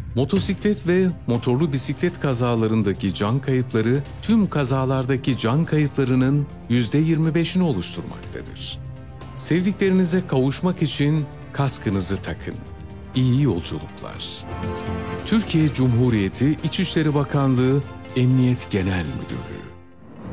Motosiklet ve motorlu bisiklet kazalarındaki can kayıpları tüm kazalardaki can kayıplarının %25'ini oluşturmaktadır. Sevdiklerinize kavuşmak için kaskınızı takın. İyi yolculuklar. Türkiye Cumhuriyeti İçişleri Bakanlığı Emniyet Genel Müdürlüğü.